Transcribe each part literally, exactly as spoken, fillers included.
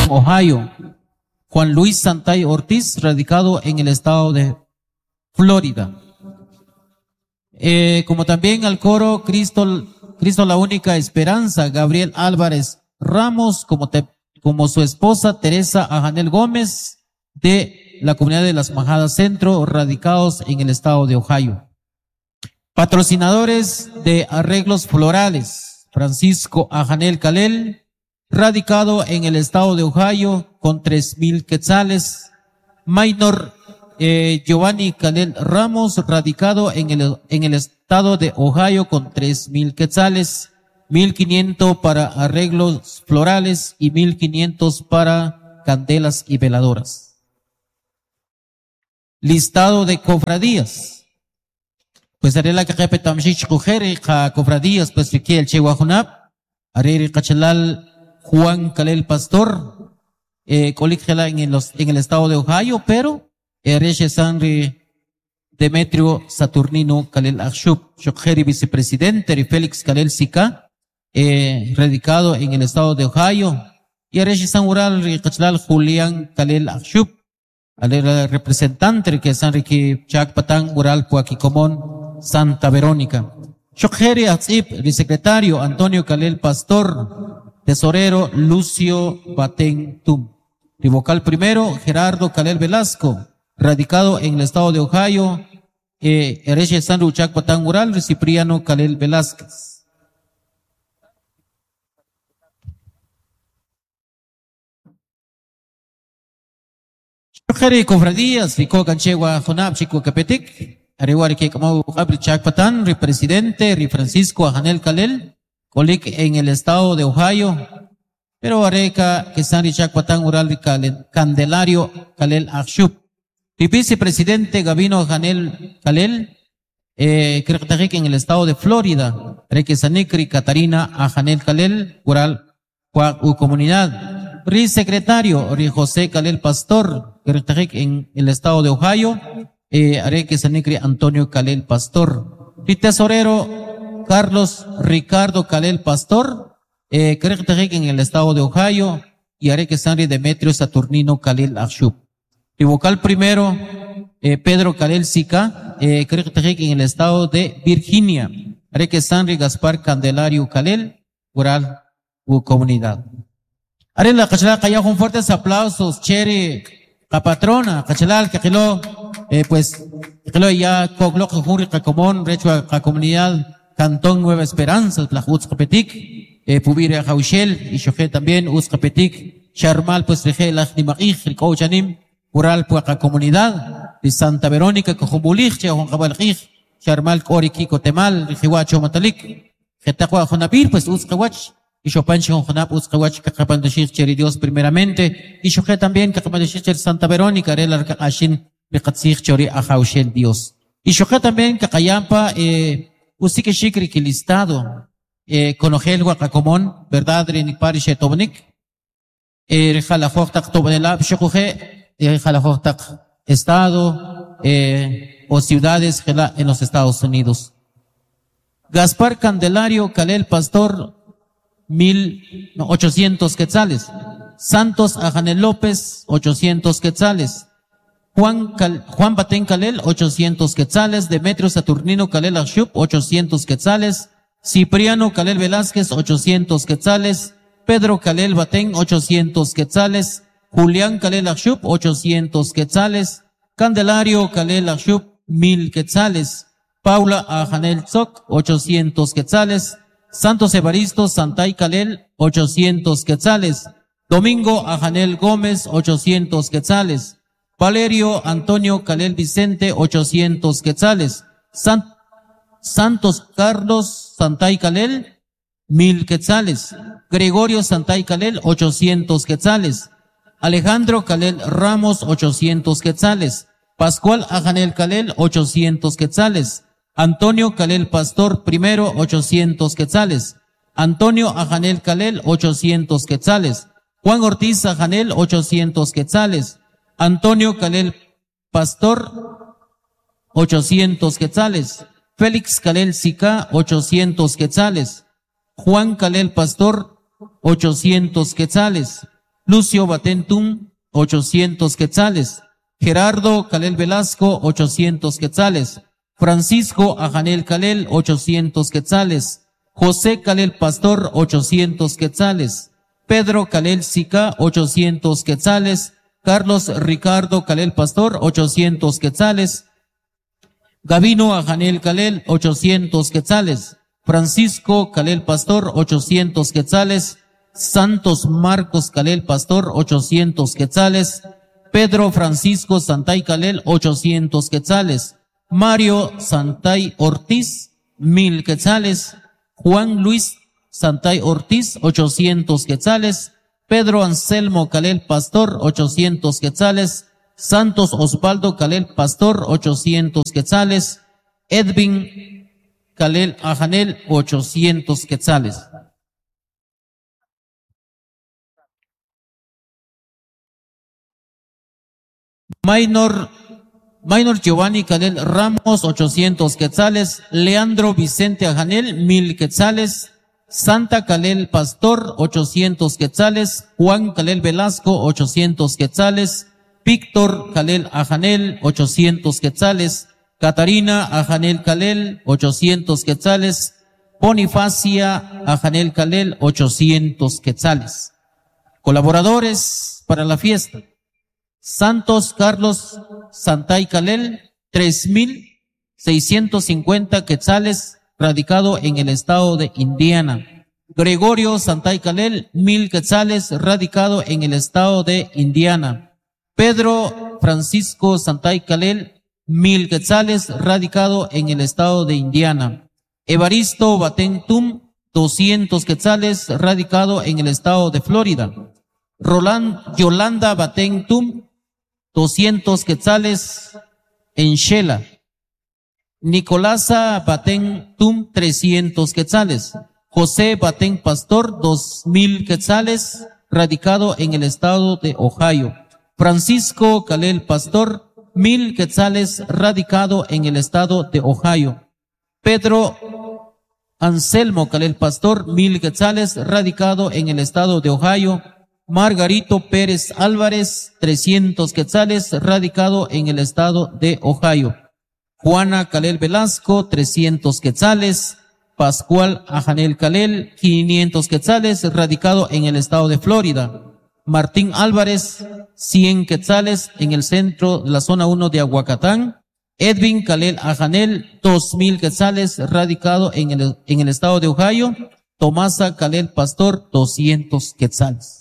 Ohio. Juan Luis Santay Ortiz, radicado en el estado de Florida. Eh, como también al coro Cristo, Cristo la única esperanza, Gabriel Álvarez Ramos, como, te, como su esposa Teresa Ajanel Gómez, de la comunidad de Las Majadas Centro, radicados en el estado de Ohio. Patrocinadores de arreglos florales, Francisco Ajanel Calel, radicado en el estado de Ohio, con tres mil quetzales. Minor eh, Giovanni Calel Ramos, radicado en el, en el estado de Ohio, con tres mil quetzales. Mil quinientos para arreglos florales y mil quinientos para candelas y veladoras. Listado de cofradías. Pues haré la que repetamshich cojere, ja cofradías, pues fique el Chihuahunap, haré Cachalal Juan Calel Pastor, eh, coligela en, los, en el estado de Ohio, pero Ereche Sanri Demetrio Saturnino Calel Akshup, Shokjeri vicepresidente, y Félix Calel Sika, eh, radicado en el estado de Ohio, y Ereche San Ural Cachalal Julián Calel Akshup, al representante que Sanri que Chac Patán Ural Puaquicomón, Santa Verónica. Shokjeri Atzip, el secretario Antonio Calel Pastor, tesorero Lucio Batén Tum. Y vocal primero, Gerardo Calel Velasco, radicado en el estado de Ohio, eh, Ereche San Ruchac Patán Ural, Cipriano Calel Velázquez. Shokjeri Cofradías, Rico Canchegua Jonab, Chico Capetic, Arewari que como Chac Patán, presidente, Ri Francisco Ajanel Calel, Colic en el estado de Ohio, pero areca que San Richard Patán Ural Candelario Calel Akshup. Y vicepresidente Gabino Janel Calel, eh, en el estado de Florida, Reque Sanicri Catarina Ajanel Calel, Ural U Comunidad. Secretario Ri José Calel Pastor, en el estado de Ohio, eh, Areque Sanicri Antonio Calel Pastor. Y tesorero Carlos Ricardo Calel Pastor, eh, en el estado de Ohio, y Areque Sanri Demetrio Saturnino Calel Akshup. Y vocal primero, eh, Pedro Calel Sica, eh, en el estado de Virginia, Areque Sanri Gaspar Candelario Calel, Ural U Comunidad. Are la cachalal calla con fuertes aplausos, chere, la patrona, cachalal, que quiló, eh, pues, que quiló ya, coglo, jujuri, cacomón, recho a la comunidad, Cantón Nueva Esperanza, la Uzcapetic, eh, Pubire Jauchel, y Shoje también, Uzcapetic, Charmal, pues, reje, la Nimagij, el Cochanim, Ural, pues, la comunidad, de Santa Verónica, Cojubulich, Juan Cabalgij, Charmal, Coriki, Cotemal, Rijihuacho, Matalik, Getahua, Jonapir, pues, Uzcawach, y Chopin, Jonap, Uzcawach, Cacapandashir, Cheri Dios, primeramente, y Shoje también, Cacapandashir, Santa Verónica, Rela, Ashin, Becatzich, Chori, Ajauchel, Dios. Y Shoje también, Cacayampa, eh, Usike Shikri que listado, eh, Conogel Huacacomón, verdad, Renipari Shetobnik, eh, Jalajoktak Tobanelab, Shokuje, eh, Jalajoktak Estado, eh, o ciudades en los Estados Unidos. Gaspar Candelario Calel Pastor, mil, no, ochocientos quetzales. Santos Ajanel López, ochocientos quetzales. Juan, Cal, Juan Batén Calel, ochocientos quetzales. Demetrio Saturnino Calel Akshup, ochocientos quetzales. Cipriano Calel Velázquez, ochocientos quetzales. Pedro Calel Batén, ochocientos quetzales. Julián Calel Akshup, ochocientos quetzales. Candelario Calel Akshup, mil quetzales. Paula Ajanel Tzok, ochocientos quetzales. Santos Evaristo Santay Calel, ochocientos quetzales. Domingo Ajanel Gómez, ochocientos quetzales. Valerio Antonio Calel Vicente, ochocientos quetzales. San, Santos Carlos Santay Calel, mil quetzales. Gregorio Santay Calel, ochocientos quetzales. Alejandro Calel Ramos, ochocientos quetzales. Pascual Ajanel Calel, ochocientos quetzales. Antonio Calel Pastor primero, ochocientos quetzales. Antonio Ajanel Calel, ochocientos quetzales. Juan Ortiz Ajanel, ochocientos quetzales. Antonio Calel Pastor, ochocientos quetzales. Félix Calel Sica, ochocientos quetzales. Juan Calel Pastor, ochocientos quetzales. Lucio Batentum, ochocientos quetzales. Gerardo Calel Velasco, ochocientos quetzales. Francisco Ajanel Calel, ochocientos quetzales. José Calel Pastor, ochocientos quetzales. Pedro Calel Sica, ochocientos quetzales. Carlos Ricardo Calel Pastor, ochocientos quetzales. Gavino Ajanel Calel, ochocientos quetzales. Francisco Calel Pastor, ochocientos quetzales. Santos Marcos Calel Pastor, ochocientos quetzales. Pedro Francisco Santay Calel, ochocientos quetzales. Mario Santay Ortiz, mil quetzales. Juan Luis Santay Ortiz, ochocientos quetzales. Pedro Anselmo Calel Pastor, ochocientos quetzales. Santos Osvaldo Calel Pastor, ochocientos quetzales. Edwin Calel Ajanel, ochocientos quetzales. Minor, Minor Giovanni Calel Ramos, ochocientos quetzales. Leandro Vicente Ajanel, mil quetzales. Santa Calel Pastor, ochocientos quetzales. Juan Calel Velasco, ochocientos quetzales. Víctor Calel Ajanel, ochocientos quetzales. Catarina Ajanel Calel, ochocientos quetzales. Bonifacia Ajanel Calel, ochocientos quetzales. Colaboradores para la fiesta. Santos Carlos Santay Calel, tres mil seiscientos cincuenta quetzales, radicado en el estado de Indiana. Gregorio Santay Calel, mil quetzales, radicado en el estado de Indiana. Pedro Francisco Santay Calel, mil quetzales, radicado en el estado de Indiana. Evaristo Batentum, doscientos quetzales, radicado en el estado de Florida. Roland, Yolanda Batentum, doscientos quetzales en Shela. Nicolasa Batentum, trescientos quetzales. José Baten Pastor, dos mil quetzales, radicado en el estado de Ohio. Francisco Calel Pastor, mil quetzales, radicado en el estado de Ohio. Pedro Anselmo Calel Pastor, mil quetzales, radicado en el estado de Ohio. Margarito Pérez Álvarez, trescientos quetzales, radicado en el estado de Ohio. Juana Calel Velasco, trescientos quetzales. Pascual Ajanel Calel, quinientos quetzales, radicado en el estado de Florida. Martín Álvarez, cien quetzales, en el centro de la zona uno de Aguacatán. Edwin Calel Ajanel, dos mil quetzales, radicado en el, en el estado de Ohio. Tomasa Calel Pastor, doscientos quetzales.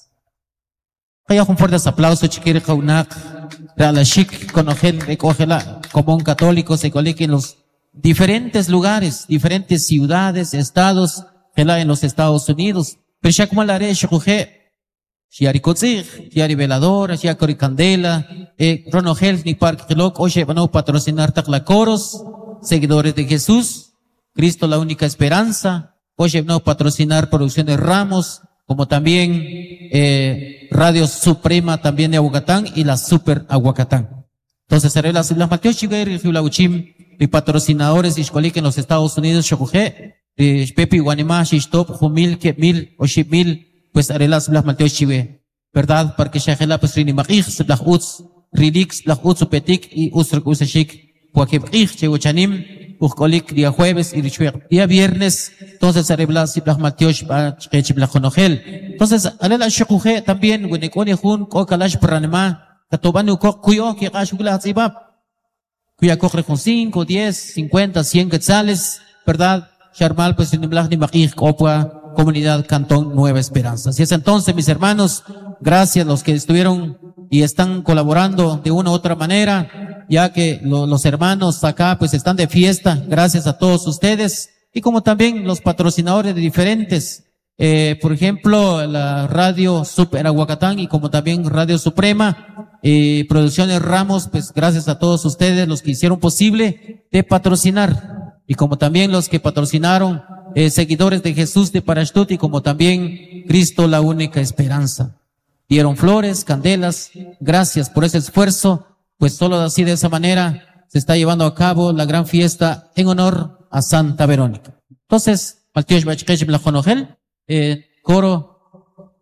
Hay un fuerte aplauso, chiquire Kaunak, Realashik, Conogel, Recógela, como un católico se colega en los diferentes lugares, diferentes ciudades, estados, en los Estados Unidos. Pero ya como la haré, Shukuje, Shiari Kotzig, Shiari Veladora, Shiari Candela, eh, Ronogel, ni Parque Gelok, oye, van a patrocinar Taclacoros, seguidores de Jesús, Cristo la única esperanza, oye, van a patrocinar Producciones Ramos, como también eh, Radio Suprema también de Aguacatán y la Super Aguacatán. Entonces, seré las las Mateo Chiver y Uchim, y patrocinadores y escolí en los Estados Unidos, Shokuje, Pepe Guanima, Shistop, Jumil, Kemil, Oshimil, pues haré las las Mateo Chive, ¿verdad? Para que Shahela, pues Rini Makich, Seblah Utz, Rilix, Blah Utz, Petik y Usrek Usashik, Huakebich, Chewachanim, Uskolik, día jueves y Richuer, día viernes, entonces haré las las Mateo Chiblahonogel. Entonces, haré la Shokuje también, Winekone Hun, Kokalash Pranema, Katobanu Kok Kuyo, que Ashugla Zibab. Cuya corre con cinco, diez, cincuenta, cien quetzales, ¿verdad? Charmal, pues, en Blah, ni Makij, Copua, Comunidad Cantón Nueva Esperanza. Así es entonces, mis hermanos, gracias a los que estuvieron y están colaborando de una u otra manera, ya que lo, los hermanos acá, pues, están de fiesta, gracias a todos ustedes, y como también los patrocinadores de diferentes, eh, por ejemplo, la Radio Super Aguacatán y como también Radio Suprema, eh, Producciones Ramos, pues gracias a todos ustedes los que hicieron posible de patrocinar y como también los que patrocinaron eh, seguidores de Jesús de Parashtut y como también Cristo la única esperanza. Dieron flores, candelas, gracias por ese esfuerzo, pues solo así de esa manera se está llevando a cabo la gran fiesta en honor a Santa Verónica. Entonces, eh, coro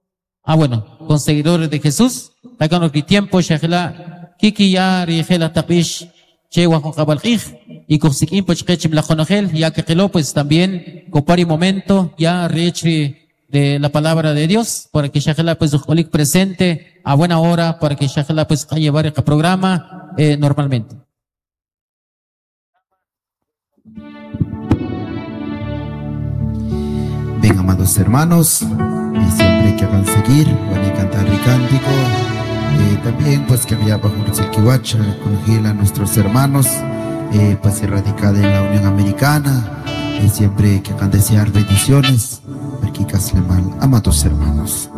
Ah, bueno, con seguidores de Jesús, tacan que tiempo, shahla, kiki ya, rijela tapish, chewa con cabalquij, y con siquín, pues quechim la jonogel, ya que quelo, pues también, copari momento, ya rechi de la palabra de Dios, para que shahla, pues, ujolik presente, a buena hora, para que shahla, pues, a llevar el programa, eh, normalmente. Bien, amados hermanos, y siempre que hagan seguir, van a cantar el cántico. Eh, también, pues, que había bajo el Kiwacha, con a nuestros hermanos, eh, pues, radicada en la Unión Americana, y siempre que hagan desear bendiciones, aquí mal, amados hermanos.